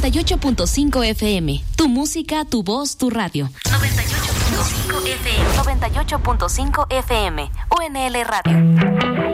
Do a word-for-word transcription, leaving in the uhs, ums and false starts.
y ocho punto cinco F M. Tu música, tu voz, tu radio. noventa y ocho punto cinco F M. noventa y ocho punto cinco F M. U N L Radio.